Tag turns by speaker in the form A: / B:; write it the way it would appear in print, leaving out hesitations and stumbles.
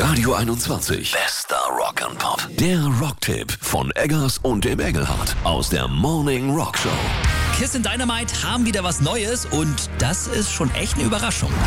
A: Radio 21. Bester Rock and Pop. Der Rocktipp von Eggers und dem Engelhardt aus der Morning Rock Show.
B: Kiss in Dynamite haben wieder was Neues und das ist schon echt eine Überraschung.